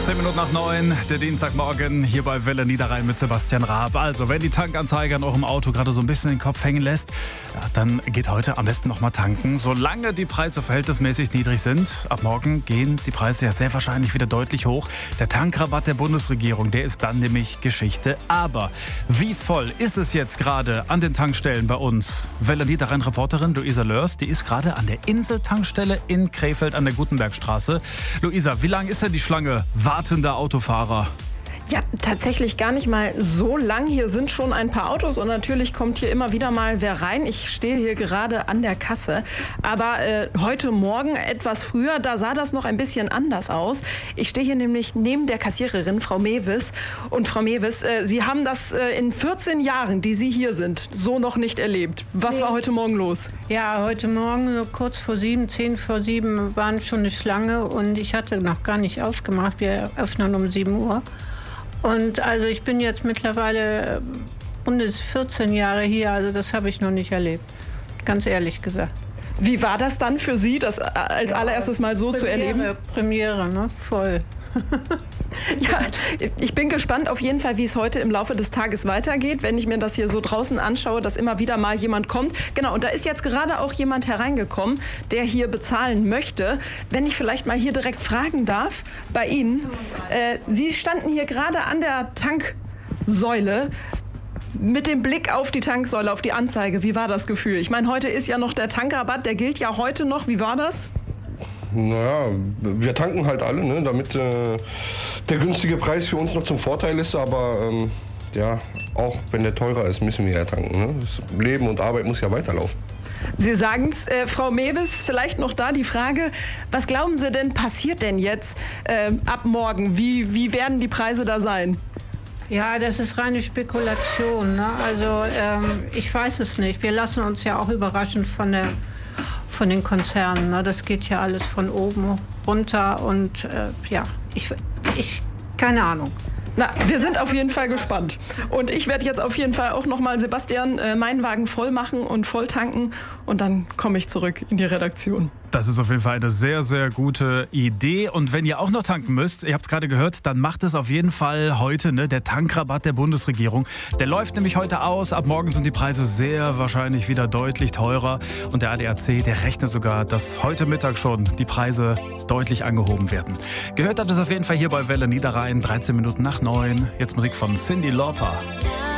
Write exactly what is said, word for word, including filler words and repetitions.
dreizehn Minuten nach neun, der Dienstagmorgen hier bei Welle Niederrhein mit Sebastian Raab. Also, wenn die Tankanzeige an eurem Auto gerade so ein bisschen den Kopf hängen lässt, ja, dann geht heute am besten noch mal tanken. Solange die Preise verhältnismäßig niedrig sind, ab morgen gehen die Preise ja sehr wahrscheinlich wieder deutlich hoch. Der Tankrabatt der Bundesregierung, der ist dann nämlich Geschichte. Aber wie voll ist es jetzt gerade an den Tankstellen bei uns? Welle Niederrhein-Reporterin Luisa Lörs, die ist gerade an der Inseltankstelle in Krefeld an der Gutenbergstraße. Luisa, wie lang ist denn die Schlange wartender Autofahrer? Ja, tatsächlich gar nicht mal so lang. Hier sind schon ein paar Autos und natürlich kommt hier immer wieder mal wer rein. Ich stehe hier gerade an der Kasse. Aber äh, heute Morgen etwas früher, da sah das noch ein bisschen anders aus. Ich stehe hier nämlich neben der Kassiererin, Frau Mewis. Und Frau Mewis, äh, Sie haben das äh, in vierzehn Jahren, die Sie hier sind, so noch nicht erlebt. Was nee. war heute Morgen los? Ja, heute Morgen so kurz vor sieben, zehn vor sieben waren schon eine Schlange und ich hatte noch gar nicht aufgemacht. Wir öffnen um sieben Uhr. Und also ich bin jetzt mittlerweile rund vierzehn Jahre hier, also das habe ich noch nicht erlebt, ganz ehrlich gesagt. Wie war das dann für Sie, das als ja, allererstes Mal so Premiere, zu erleben? Premiere, ne? Voll. Ja, ich bin gespannt auf jeden Fall, wie es heute im Laufe des Tages weitergeht, wenn ich mir das hier so draußen anschaue, dass immer wieder mal jemand kommt. Genau, und da ist jetzt gerade auch jemand hereingekommen, der hier bezahlen möchte. Wenn ich vielleicht mal hier direkt fragen darf, bei Ihnen, äh, Sie standen hier gerade an der Tanksäule mit dem Blick auf die Tanksäule, auf die Anzeige. Wie war das Gefühl? Ich meine, heute ist ja noch der Tankrabatt, der gilt ja heute noch. Wie war das? Naja, wir tanken halt alle, ne, damit äh, der günstige Preis für uns noch zum Vorteil ist. Aber ähm, ja, auch wenn der teurer ist, müssen wir ja tanken. Ne? Das Leben und Arbeit muss ja weiterlaufen. Sie sagen es, äh, Frau Mewis, vielleicht noch da die Frage, was glauben Sie denn, passiert denn jetzt äh, ab morgen? Wie, wie werden die Preise da sein? Ja, das ist reine Spekulation. Ne? Also ähm, ich weiß es nicht. Wir lassen uns ja auch überraschen von der von den Konzernen. Ne? Das geht ja alles von oben runter und äh, ja, ich, ich, keine Ahnung. Na, wir sind auf jeden Fall gespannt. Und ich werde jetzt auf jeden Fall auch nochmal, Sebastian, äh, meinen Wagen voll machen und voll tanken und dann komme ich zurück in die Redaktion. Das ist auf jeden Fall eine sehr, sehr gute Idee. Und wenn ihr auch noch tanken müsst, ihr habt es gerade gehört, dann macht es auf jeden Fall heute, ne, der Tankrabatt der Bundesregierung. Der läuft nämlich heute aus. Ab morgen sind die Preise sehr wahrscheinlich wieder deutlich teurer. Und der A D A C, der rechnet sogar, dass heute Mittag schon die Preise deutlich angehoben werden. Gehört habt ihr es auf jeden Fall hier bei Welle Niederrhein, dreizehn Minuten nach neun. Jetzt Musik von Cyndi Lauper.